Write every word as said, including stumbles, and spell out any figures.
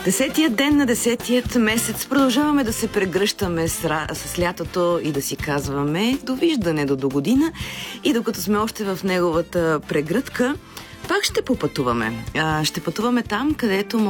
Десетият ден на десетият месец продължаваме да се прегръщаме с, с лятото и да си казваме довиждане до до година. И докато сме още в неговата прегръдка, пак ще попътуваме. А, ще пътуваме там, където